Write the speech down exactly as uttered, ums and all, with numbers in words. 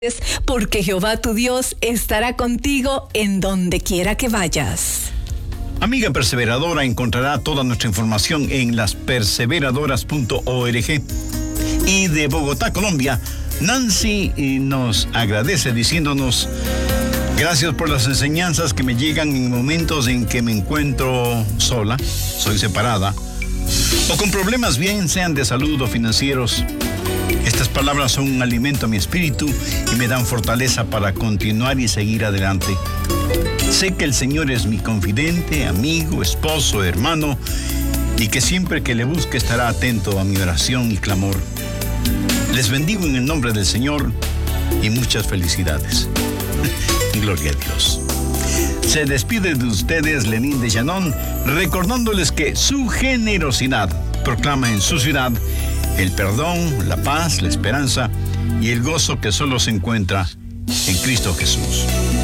porque Jehová tu Dios estará contigo en donde quiera que vayas. Amiga perseveradora, encontrará toda nuestra información en las perseveradoras punto org. Y de Bogotá, Colombia, Nancy nos agradece diciéndonos: gracias por las enseñanzas que me llegan en momentos en que me encuentro sola, soy separada, o con problemas bien sean de salud o financieros. Estas palabras son un alimento a mi espíritu y me dan fortaleza para continuar y seguir adelante. Sé que el Señor es mi confidente, amigo, esposo, hermano, y que siempre que le busque estará atento a mi oración y clamor. Les bendigo en el nombre del Señor y muchas felicidades. Gloria a Dios. Se despide de ustedes Lenín de Llanón, recordándoles que su generosidad proclama en su ciudad el perdón, la paz, la esperanza y el gozo que solo se encuentra en Cristo Jesús.